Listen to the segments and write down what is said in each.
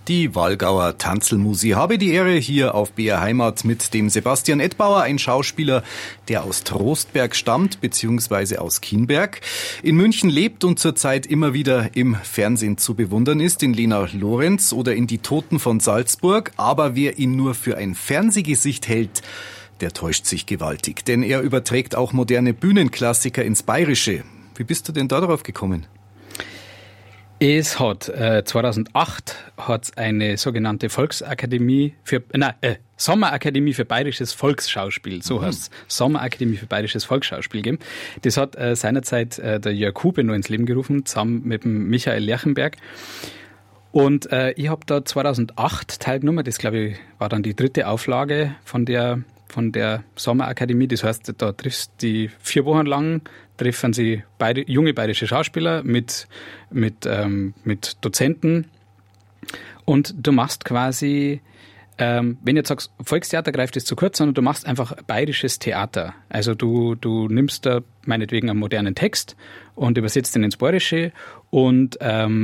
Die Wallgauer Tanzelmusi habe die Ehre hier auf BR Heimat mit dem Sebastian Edbauer, ein Schauspieler, der aus Trostberg stammt, beziehungsweise aus Kienberg, in München lebt und zurzeit immer wieder im Fernsehen zu bewundern ist, in Lena Lorenz oder in Die Toten von Salzburg. Aber wer ihn nur für ein Fernsehgesicht hält, der täuscht sich gewaltig, denn er überträgt auch moderne Bühnenklassiker ins Bayerische. Wie bist du denn da drauf gekommen? Es hat 2008 hat's eine sogenannte Sommerakademie für bayerisches Volksschauspiel, so heißt's, Sommerakademie für bayerisches Volksschauspiel gegeben. Das hat seinerzeit der Jörg Hupe noch ins Leben gerufen, zusammen mit dem Michael Lerchenberg. Und ich habe da 2008 teilgenommen, das glaube ich war dann die 3. Auflage von der Sommerakademie. Das heißt, da triffst die 4 Wochen lang, treffen sie junge bayerische Schauspieler mit Dozenten. Und du machst quasi, wenn du jetzt sagst, Volkstheater greift es zu kurz, sondern du machst einfach bayerisches Theater. Also du nimmst da meinetwegen einen modernen Text und übersetzt ihn ins Bayerische und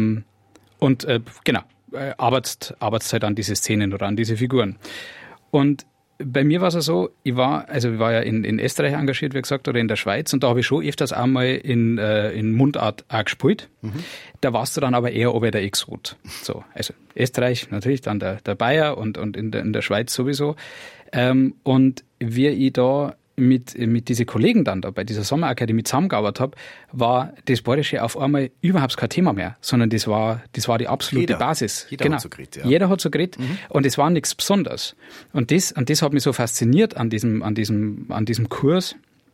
arbeitest halt an diese Szenen oder an diese Figuren. Und bei mir war es so, ich war ja in Österreich engagiert, wie gesagt, oder in der Schweiz, und da habe ich schon öfters einmal in Mundart auch gespielt. Da warst du dann aber eher ober der Exot. So, also Österreich natürlich, dann der Bayer und in der Schweiz sowieso. Und wie ich da mit diesen Kollegen dann da bei dieser Sommerakademie zusammengearbeitet habe, war das Bayerische auf einmal überhaupt kein Thema mehr, sondern das war die absolute Basis. Jeder hat so geredet, ja. Jeder hat so geredet und es war nichts Besonderes. Und das hat mich so fasziniert an diesem Kurs,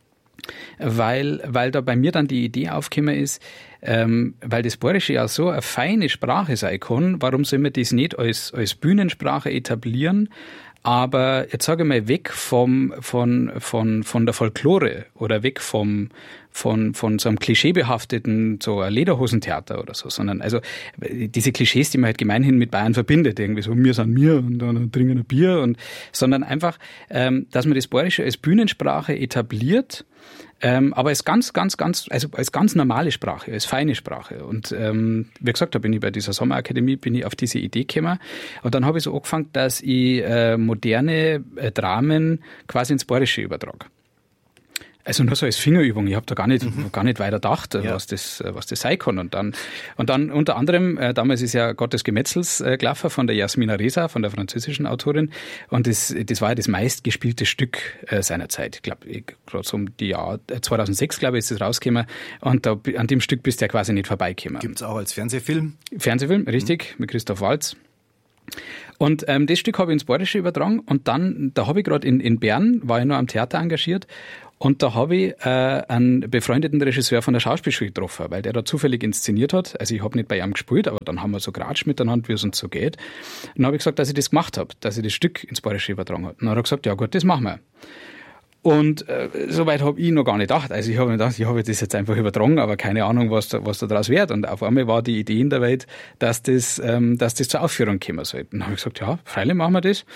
weil da bei mir dann die Idee aufgekommen ist, weil das Bayerische ja so eine feine Sprache sein kann, warum soll man das nicht als Bühnensprache etablieren? Aber jetzt sage ich mal, weg von der Folklore oder weg von so einem klischeebehafteten, so ein Lederhosentheater oder so, sondern also diese Klischees, die man halt gemeinhin mit Bayern verbindet, irgendwie so, wir sind wir und dann trinken ein Bier sondern einfach, dass man das Bayerische als Bühnensprache etabliert, aber als ganz normale Sprache, als feine Sprache. Und wie gesagt, da bin ich bei dieser Sommerakademie auf diese Idee gekommen. Und dann habe ich so angefangen, dass ich moderne Dramen quasi ins Bayerische übertrage. Also nur so als Fingerübung. Ich habe da gar nicht weiter gedacht, was das sein kann. Und dann unter anderem, damals ist ja Gottes Gemetzels gelaufen von der Jasmina Reza, von der französischen Autorin. Und das war ja das meistgespielte Stück seiner Zeit. Ich glaube, gerade so um die Jahr 2006, glaube ich, ist das rausgekommen. Und da, an dem Stück bist du ja quasi nicht vorbeigekommen. Gibt's auch als Fernsehfilm? Fernsehfilm, richtig, mit Christoph Waltz. Und das Stück habe ich ins Bayerische übertragen. Und dann, da habe ich gerade in Bern, war ich noch am Theater engagiert. Und da habe ich einen befreundeten Regisseur von der Schauspielschule getroffen, weil der da zufällig inszeniert hat. Also ich habe nicht bei ihm gespielt, aber dann haben wir so geratscht miteinander, wie es uns so geht. Und dann habe ich gesagt, dass ich das gemacht habe, dass ich das Stück ins Bayerische übertragen habe. Und dann hat er gesagt, ja gut, das machen wir. Und soweit habe ich noch gar nicht gedacht. Also ich habe mir gedacht, ich habe das jetzt einfach übertragen, aber keine Ahnung, was da draus wird. Und auf einmal war die Idee in der Welt, dass das zur Aufführung kommen soll. Und dann habe ich gesagt, ja, freilich machen wir das.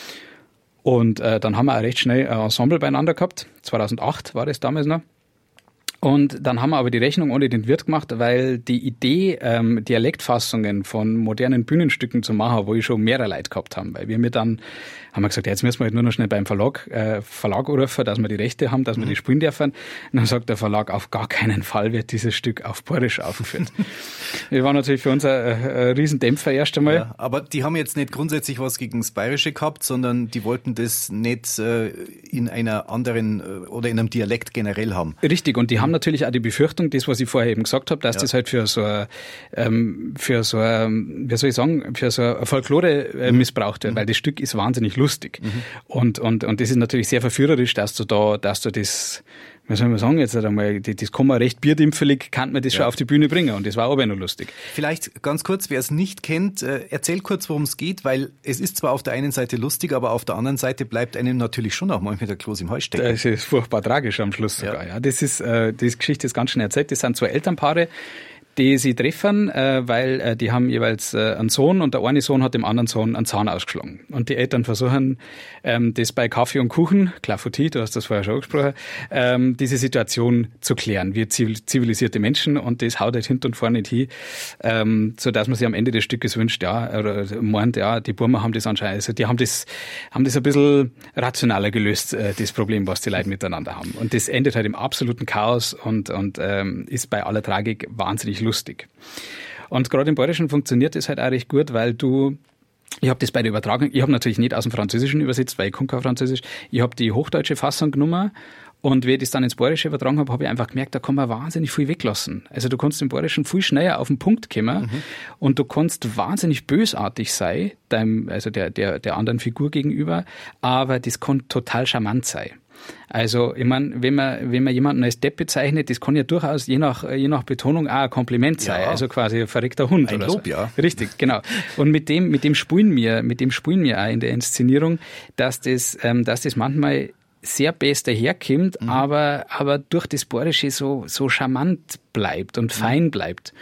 Und dann haben wir auch recht schnell ein Ensemble beieinander gehabt. 2008 war das damals noch. Und dann haben wir aber die Rechnung ohne den Wirt gemacht, weil die Idee, Dialektfassungen von modernen Bühnenstücken zu machen, wo ich schon mehrere Leute gehabt haben. Weil haben wir gesagt, jetzt müssen wir halt nur noch schnell beim Verlag anrufen, dass wir die Rechte haben, dass wir die spielen dürfen. Und dann sagt der Verlag, auf gar keinen Fall wird dieses Stück auf Bayerisch aufgeführt. Das war natürlich für uns ein Riesendämpfer erst einmal. Ja, aber die haben jetzt nicht grundsätzlich was gegen das Bayerische gehabt, sondern die wollten das nicht in einer anderen oder in einem Dialekt generell haben. Richtig, und die haben natürlich auch die Befürchtung, das, was ich vorher eben gesagt habe, dass das halt für so ein Folklore missbraucht wird, weil das Stück ist wahnsinnig lustig. Und das ist natürlich sehr verführerisch, dass du das, wie soll man sagen, jetzt einmal, das kann man recht bierdimpfelig, kann man das schon auf die Bühne bringen, und das war aber noch lustig. Vielleicht ganz kurz, wer es nicht kennt, erzähl kurz, worum es geht, weil es ist zwar auf der einen Seite lustig, aber auf der anderen Seite bleibt einem natürlich schon auch manchmal der Kloß im Hals stecken. Das ist furchtbar tragisch am Schluss sogar. Ja. Das Geschichte ist ganz schnell erzählt. Das sind 2 Elternpaare, die sie treffen, weil die haben jeweils einen Sohn und der eine Sohn hat dem anderen Sohn einen Zahn ausgeschlagen. Und die Eltern versuchen, das bei Kaffee und Kuchen, Clafoutis, du hast das vorher schon angesprochen, diese Situation zu klären. Wir zivilisierte Menschen, und das haut halt hinten und vorne nicht hin, sodass man sich am Ende des Stückes wünscht, ja, oder meint, ja, die Burmer haben das anscheinend, also die haben das ein bisschen rationaler gelöst, das Problem, was die Leute miteinander haben. Und das endet halt im absoluten Chaos und ist bei aller Tragik wahnsinnig lustig. Und gerade im Bayerischen funktioniert das halt auch recht gut, weil ich habe das bei der Übertragung, ich habe natürlich nicht aus dem Französischen übersetzt, weil ich kann kein Französisch. Ich habe die hochdeutsche Fassung genommen, und wie ich das dann ins Bayerische übertragen habe, habe ich einfach gemerkt, da kann man wahnsinnig viel weglassen. Also du kannst im Bayerischen viel schneller auf den Punkt kommen, und du kannst wahnsinnig bösartig sein, der anderen Figur gegenüber, aber das kann total charmant sein. Also, ich meine, wenn man jemanden als Depp bezeichnet, das kann ja durchaus je nach Betonung auch ein Kompliment sein. Ja. Also quasi ein verrückter Hund ein oder Lob, so. Ja. Richtig, genau. Und mit dem spielen wir auch in der Inszenierung, dass das manchmal sehr best daherkommt, aber durch das Bayerische so charmant bleibt und fein bleibt.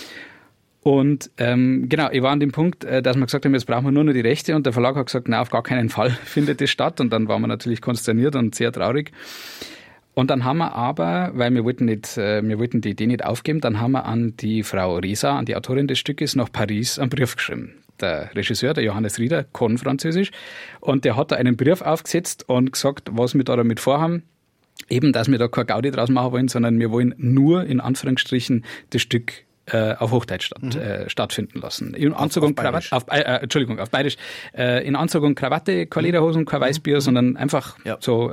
Und genau, ich war an dem Punkt, dass wir gesagt haben, jetzt brauchen wir nur noch die Rechte, und der Verlag hat gesagt, nein, auf gar keinen Fall findet das statt, und dann waren wir natürlich konsterniert und sehr traurig. Und dann haben wir aber, weil wir wollten die Idee nicht aufgeben, dann haben wir an die Frau Reza, an die Autorin des Stückes, nach Paris einen Brief geschrieben. Der Regisseur, der Johannes Rieder, kann Französisch, und der hat da einen Brief aufgesetzt und gesagt, was wir da damit vorhaben. Eben, dass wir da kein Gaudi draus machen wollen, sondern wir wollen nur, in Anführungsstrichen, das Stück auf Hochdeutsch stattfinden lassen. In Anzug und Krawatte, auf Bayerisch. In Anzug und Krawatte, keine Lederhosen, kein Weißbier, sondern einfach so.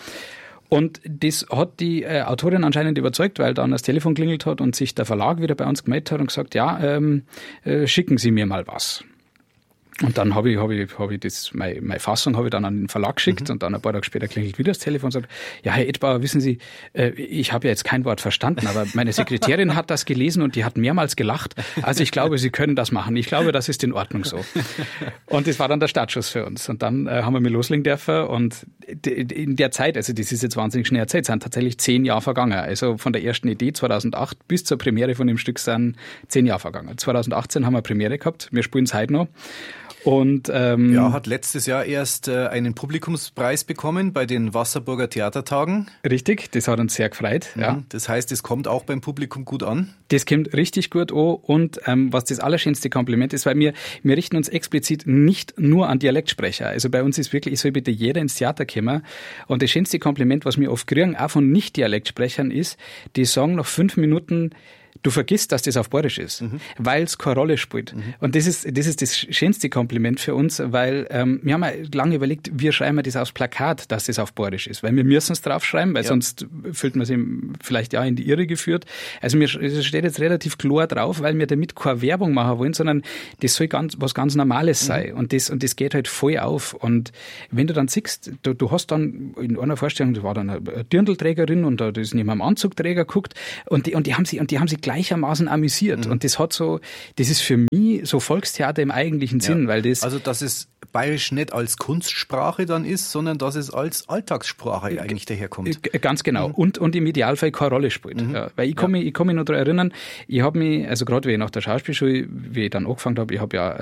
Und das hat die Autorin anscheinend überzeugt, weil dann das Telefon klingelt hat und sich der Verlag wieder bei uns gemeldet hat und gesagt, ja, schicken Sie mir mal was. Und dann habe ich das, meine Fassung habe ich dann an den Verlag geschickt, und dann ein paar Tage später klingelt wieder das Telefon und sagt, ja, Herr Edbauer, wissen Sie, ich habe ja jetzt kein Wort verstanden, aber meine Sekretärin hat das gelesen und die hat mehrmals gelacht. Also ich glaube, Sie können das machen. Ich glaube, das ist in Ordnung so. Und das war dann der Startschuss für uns. Und dann haben wir mit loslegen dürfen, und in der Zeit, also das ist jetzt wahnsinnig schnell erzählt, sind tatsächlich 10 Jahre vergangen. Also von der ersten Idee 2008 bis zur Premiere von dem Stück sind 10 Jahre vergangen. 2018 haben wir Premiere gehabt. Wir spielen es heute noch. Und hat letztes Jahr erst einen Publikumspreis bekommen bei den Wasserburger Theatertagen. Richtig, das hat uns sehr gefreut. Ja. Das heißt, es kommt auch beim Publikum gut an? Das kommt richtig gut an, und was das allerschönste Kompliment ist, weil wir richten uns explizit nicht nur an Dialektsprecher. Also bei uns ist wirklich, es soll bitte jeder ins Theater kommen, und das schönste Kompliment, was wir oft kriegen, auch von Nicht-Dialektsprechern, ist, die sagen nach 5 Minuten, du vergisst, dass das auf Bayerisch ist, weil es keine Rolle spielt. Und das ist das schönste Kompliment für uns, weil wir haben ja lange überlegt, wie schreiben wir das aufs Plakat, dass das auf Bayerisch ist, weil wir müssen es draufschreiben, weil sonst fühlt man sich vielleicht ja in die Irre geführt. Also es steht jetzt relativ klar drauf, weil wir damit keine Werbung machen wollen, sondern das soll was ganz Normales sein, und das geht halt voll auf. Und wenn du dann siehst, du hast dann in einer Vorstellung, da war dann eine Dirndlträgerin, und da ist neben einem Anzugträger geguckt, und die haben sich gleichermaßen amüsiert. Und das ist für mich so Volkstheater im eigentlichen Sinn, weil das... Also, dass es Bayerisch nicht als Kunstsprache dann ist, sondern dass es als Alltagssprache eigentlich daherkommt. Ganz genau. Und im Idealfall keine Rolle spielt. Ja, weil ich kann mich noch daran erinnern, ich habe mich, also gerade wie ich nach der Schauspielschule, wie ich dann angefangen habe,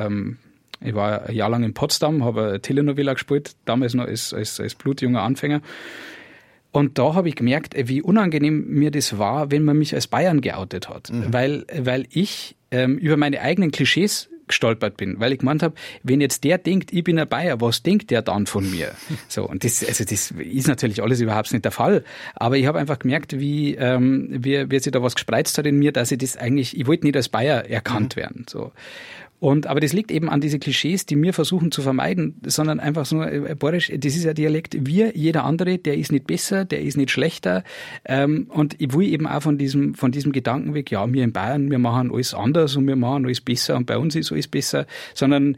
ich war ein Jahr lang in Potsdam, habe eine Telenovela gespielt, damals noch als blutjunger Anfänger. Und da habe ich gemerkt, wie unangenehm mir das war, wenn man mich als Bayern geoutet hat. Weil ich über meine eigenen Klischees gestolpert bin, weil ich gemeint habe, wenn jetzt der denkt, ich bin ein Bayer, was denkt der dann von mir? So, und das ist natürlich alles überhaupt nicht der Fall, aber ich habe einfach gemerkt, wie sich da was gespreizt hat in mir, dass ich wollte nicht als Bayer erkannt werden. So. Aber das liegt eben an diese Klischees, die wir versuchen zu vermeiden, sondern einfach so Bayerisch, das ist ein Dialekt wie jeder andere, der ist nicht besser, der ist nicht schlechter. Und ich will eben auch von diesem Gedanken weg, ja, wir in Bayern, wir machen alles anders und wir machen alles besser und bei uns ist alles besser, sondern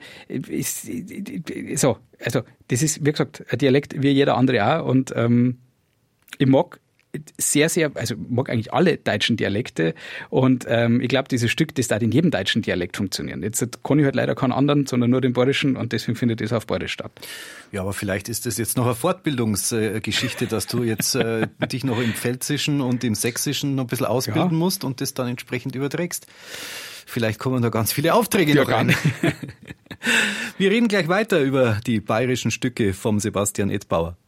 also das ist, wie gesagt, ein Dialekt wie jeder andere auch, und ich mag sehr, sehr, also mag eigentlich alle deutschen Dialekte und ich glaube, dieses Stück, das darf in jedem deutschen Dialekt funktionieren. Jetzt kann ich halt leider keinen anderen, sondern nur den bayerischen und deswegen findet das auf Bayerisch statt. Ja, aber vielleicht ist das jetzt noch eine Fortbildungsgeschichte, dass du jetzt dich noch im Pfälzischen und im Sächsischen noch ein bisschen ausbilden musst und das dann entsprechend überträgst. Vielleicht kommen da ganz viele Aufträge noch rein. Wir reden gleich weiter über die bayerischen Stücke vom Sebastian Edbauer.